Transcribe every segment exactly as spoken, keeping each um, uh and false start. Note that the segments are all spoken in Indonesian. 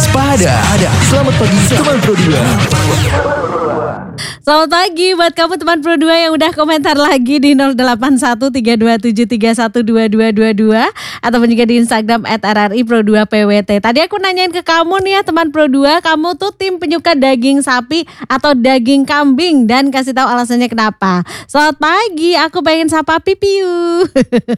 Waspada. Selamat pagi teman Pro dua. Selamat pagi buat kamu teman Pro dua yang udah komentar lagi di nol delapan satu tiga dua tujuh tiga satu dua dua dua dua ataupun juga di Instagram at r r i pro dua p w t. Tadi aku nanyain ke kamu nih ya teman Pro dua, kamu tuh tim penyuka daging sapi atau daging kambing dan kasih tahu alasannya kenapa. Selamat pagi, aku pengen sapa Pipiu.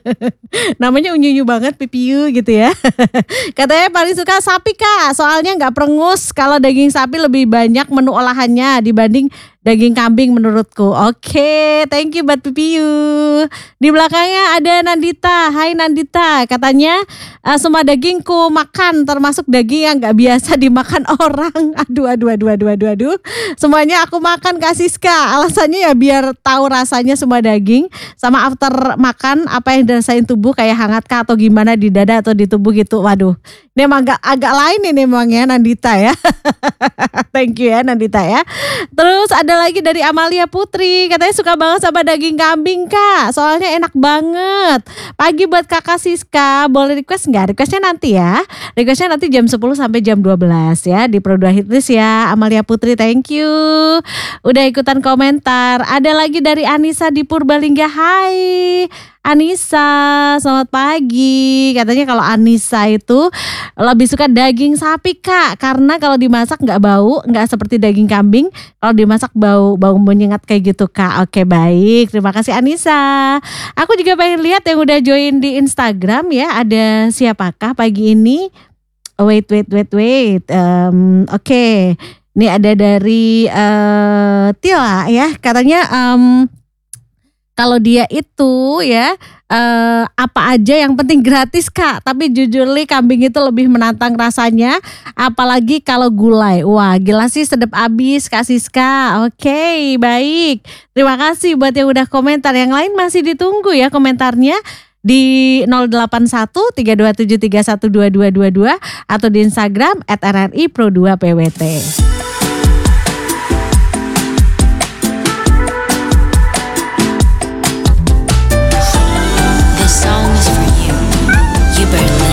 Namanya unyu-unyu banget Pipiu gitu ya. Katanya paling suka sapi Kak, soalnya nggak perengus. Kalau daging sapi lebih banyak menu olahannya dibanding daging kambing menurutku. Oke, thank you buat Pipiu. Di belakangnya ada Nandita. Hai Nandita, katanya uh, semua dagingku makan, termasuk daging yang gak biasa dimakan orang. Aduh, aduh, aduh, aduh, aduh, aduh. Semuanya aku makan Kak Siska. Alasannya ya biar tahu rasanya semua daging. Sama after makan apa yang dirasain tubuh, kayak hangat kah atau gimana di dada atau di tubuh gitu. Waduh, ini emang agak, agak lain ini emang ya Nandita ya. Thank you ya Nandita ya. Terus ada lagi dari Amalia Putri, katanya suka banget sama daging kambing Kak, soalnya enak banget. Pagi buat Kakak Siska, boleh request nggak? Requestnya nanti ya, requestnya nanti jam sepuluh sampai jam dua belas ya di Pro dua Hitlist ya. Amalia Putri, thank you udah ikutan komentar. Ada lagi dari Anissa di Purbalingga. Hai Anissa, selamat pagi. Katanya kalau Anissa itu lebih suka daging sapi Kak, karena kalau dimasak nggak bau, nggak seperti daging kambing. Kalau dimasak bau bau menyengat kayak gitu Kak. Oke baik, terima kasih Anissa. Aku juga pengen lihat yang udah join di Instagram ya. Ada siapakah pagi ini? Wait wait wait wait. Um, Oke, okay. Ini ada dari uh, Tila ya. Katanya um, kalau dia itu ya uh, apa aja yang penting gratis Kak. Tapi jujur li kambing itu lebih menantang rasanya. Apalagi kalau gulai. Wah gila sih sedap abis Kak Siska. Oke baik. Terima kasih buat yang udah komentar. Yang lain masih ditunggu ya komentarnya. Di nol delapan satu tiga dua tujuh tiga satu dua dua dua dua atau di Instagram at r r i pro dua p w t.